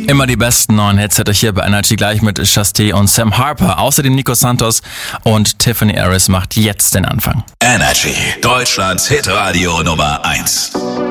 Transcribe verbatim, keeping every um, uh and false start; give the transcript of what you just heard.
Immer die besten neuen Hits hätte ich hier bei Energy gleich mit Chasté und Sam Harper. Außerdem Nico Santos und Tiffany Harris macht jetzt den Anfang. Energy, Deutschlands Hitradio Nummer eins.